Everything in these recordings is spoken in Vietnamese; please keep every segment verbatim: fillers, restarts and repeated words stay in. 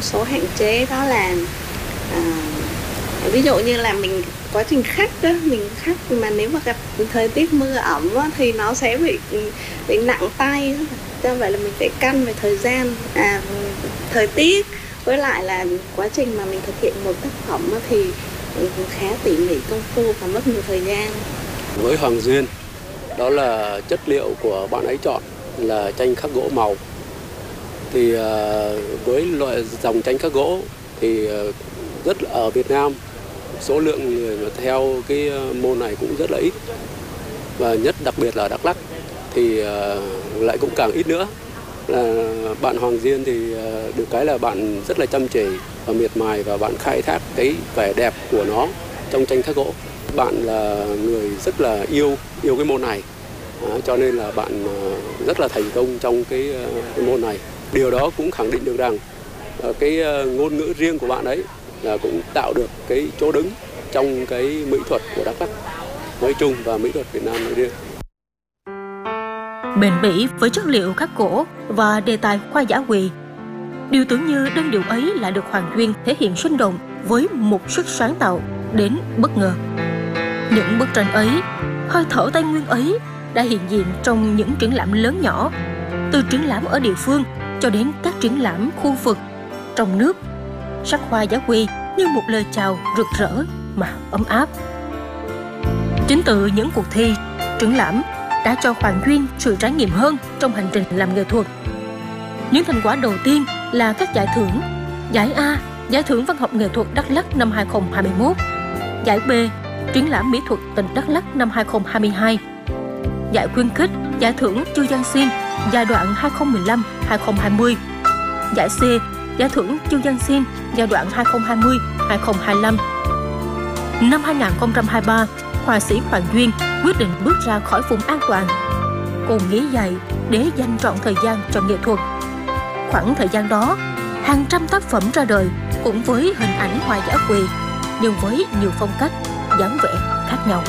số hạn chế, đó là à, ví dụ như là mình quá trình khắc đó, mình khắc mà nếu mà gặp thời tiết mưa ẩm á, thì nó sẽ bị bị nặng tay. Do vậy là mình phải căn về thời gian, à, thời tiết, với lại là quá trình mà mình thực hiện một tác phẩm á, thì khá tỉ mỉ công phu và mất nhiều thời gian. Với Hoàng Duyên, đó là chất liệu của bạn ấy chọn là tranh khắc gỗ màu. Thì uh, với loại dòng tranh khắc gỗ thì uh, rất ở Việt Nam số lượng người mà theo cái môn này cũng rất là ít, và nhất đặc biệt là Đắk Lắk thì uh, lại cũng càng ít nữa. Là bạn Hoàng Duyên thì uh, được cái là bạn rất là chăm chỉ và miệt mài, và bạn khai thác cái vẻ đẹp của nó trong tranh khắc gỗ. Bạn là người rất là yêu yêu cái môn này, à, cho nên là bạn uh, rất là thành công trong cái, uh, cái môn này. Điều đó cũng khẳng định được rằng uh, cái uh, ngôn ngữ riêng của bạn ấy là cũng tạo được cái chỗ đứng trong cái mỹ thuật của Đắk Lắk nói chung và mỹ thuật Việt Nam nói riêng. Bền bỉ với chất liệu khắc gỗ và đề tài hoa dã quỳ, điều tưởng như đơn điệu ấy lại được Hoàng Duyên thể hiện sinh động với một sức sáng tạo đến bất ngờ. Những bức tranh ấy, hơi thở Tây Nguyên ấy đã hiện diện trong những triển lãm lớn nhỏ, từ triển lãm ở địa phương cho đến các triển lãm khu vực trong nước. Sắc hoa dã quỳ như một lời chào rực rỡ mà ấm áp. Chính từ những cuộc thi, triển lãm đã cho Hoàng Duyên sự trải nghiệm hơn trong hành trình làm nghệ thuật. Những thành quả đầu tiên là các giải thưởng: giải A, Giải thưởng Văn học nghệ thuật Đắk Lắk năm hai không hai mốt; giải B, Triển lãm mỹ thuật tỉnh Đắk Lắk năm hai không hai hai; giải khuyến khích, Giải thưởng Chu Giang Xin giai đoạn hai không một lăm đến hai không hai không; giải C, Giải thưởng Chu Giang Xin giai đoạn hai không hai không đến hai không hai lăm. Năm hai không hai ba, họa sĩ Hoàng Duyên quyết định bước ra khỏi vùng an toàn. Cô nghĩ dậy để dành trọn thời gian cho nghệ thuật. Khoảng thời gian đó, hàng trăm tác phẩm ra đời cũng với hình ảnh hoa dã quỳ, nhưng với nhiều phong cách, dáng vẻ khác nhau.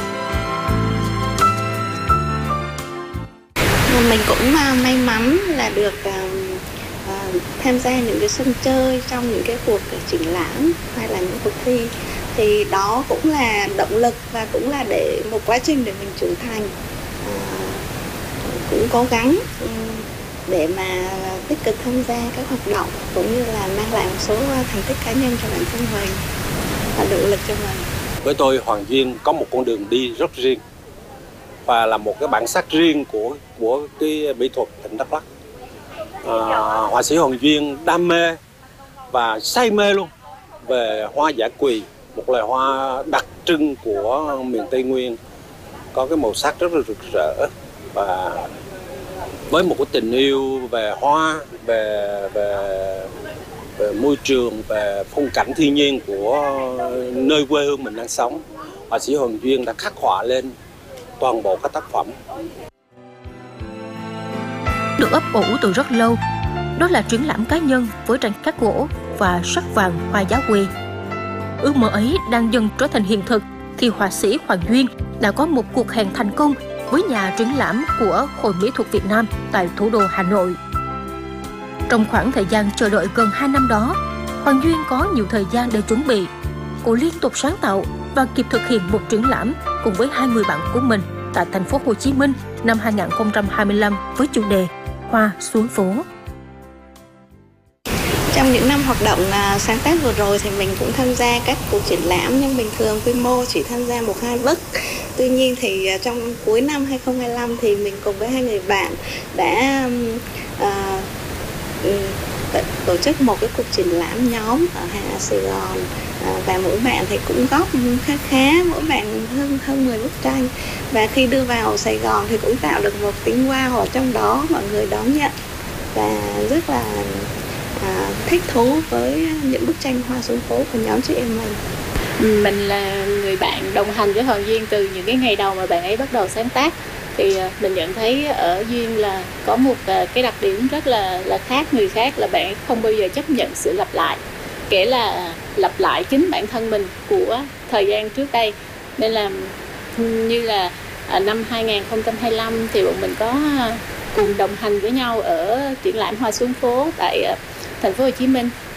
Mình cũng may mắn là được uh, uh, tham gia những cái sân chơi trong những cái cuộc triển lãm hay là những cuộc thi. Thì đó cũng là động lực và cũng là để một quá trình để mình trưởng thành, à, cũng cố gắng để mà tích cực tham gia các hoạt động cũng như là mang lại một số thành tích cá nhân cho bản thân mình và động lực cho mình. Với tôi, Hoàng Duyên có một con đường đi rất riêng và là một cái bản sắc riêng của của cái mỹ thuật tỉnh Đắk Lắk. À, họa sĩ Hoàng Duyên đam mê và say mê luôn về hoa dã quỳ, một loài hoa đặc trưng của miền Tây Nguyên, có cái màu sắc rất là rực rỡ, và với một cái tình yêu về hoa, về về, về môi trường, về phong cảnh thiên nhiên của nơi quê hương mình đang sống, họa sĩ Hoàng Duyên đã khắc họa lên toàn bộ các tác phẩm. Được ấp ủ từ rất lâu, đó là triển lãm cá nhân với tranh khắc gỗ và sắc vàng hoa dã quỳ. Ước mơ ấy đang dần trở thành hiện thực thì họa sĩ Hoàng Duyên đã có một cuộc hẹn thành công với nhà triển lãm của Hội Mỹ thuật Việt Nam tại thủ đô Hà Nội. Trong khoảng thời gian chờ đợi gần hai năm đó, Hoàng Duyên có nhiều thời gian để chuẩn bị. Cô liên tục sáng tạo và kịp thực hiện một triển lãm cùng với hai người bạn của mình tại thành phố Hồ Chí Minh năm hai không hai lăm với chủ đề Hoa xuống phố. Trong những năm hoạt động sáng tác vừa rồi thì mình cũng tham gia các cuộc triển lãm, nhưng bình thường quy mô chỉ tham gia một hai bức. Tuy nhiên thì trong cuối năm hai không hai lăm thì mình cùng với hai người bạn đã uh, tổ chức một cái cuộc triển lãm nhóm ở Sài Gòn, uh, và mỗi bạn thì cũng góp khá khá, mỗi bạn hơn hơn mười bức tranh. Và khi đưa vào Sài Gòn thì cũng tạo được một tiếng wow ở trong đó, mọi người đón nhận và rất là À, thích thú với những bức tranh hoa xuống phố của nhóm chị em mình. Mình là người bạn đồng hành với Hoàng Duyên từ những cái ngày đầu mà bạn ấy bắt đầu sáng tác. Thì mình nhận thấy ở Duyên là có một cái đặc điểm rất là là khác người khác, là bạn ấy không bao giờ chấp nhận sự lặp lại, kể là lặp lại chính bản thân mình của thời gian trước đây. Nên là như là năm hai không hai lăm thì bọn mình có cùng đồng hành với nhau ở triển lãm hoa xuống phố tại thành phố Hồ Chí Minh.